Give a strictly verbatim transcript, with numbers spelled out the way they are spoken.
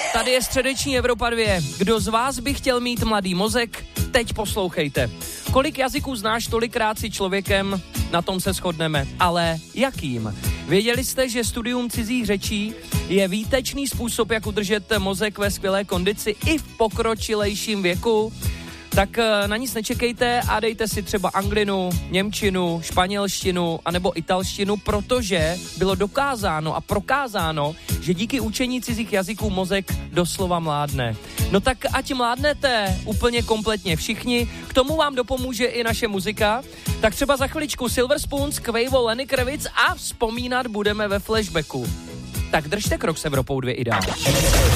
Tady je středeční Evropa dva. Kdo z vás by chtěl mít mladý mozek? Teď poslouchejte. Kolik jazyků znáš, tolikrát si člověkem, na tom se shodneme. Ale jakým? Věděli jste, že studium cizích řečí je výtečný způsob, jak udržet mozek ve skvělé kondici i v pokročilejším věku? Tak na nic nečekejte a dejte si třeba anglinu, němčinu, španělštinu anebo italštinu, protože bylo dokázáno a prokázáno, že díky učení cizích jazyků mozek doslova mládne. No tak ať mládnete úplně kompletně všichni, k tomu vám dopomůže i naše muzika. Tak třeba za chviličku Silver Spoons, Quavo, Lenny Kravitz a vzpomínat budeme ve flashbacku. Tak držte krok s Evropou dva i dál.